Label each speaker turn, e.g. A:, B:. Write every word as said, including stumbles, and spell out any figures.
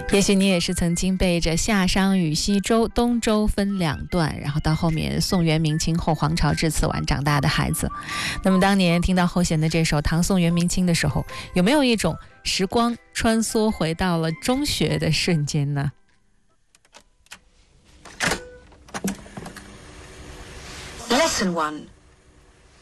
A: 也许你也是曾经背着夏商与西周、东周分两段，然后到后面宋元明清后黄巢至此完长大的孩子。那么当年听到后弦的这首唐宋元明清的时候，有没有一种时光穿梭回到了中学的瞬间呢？
B: Lesson one.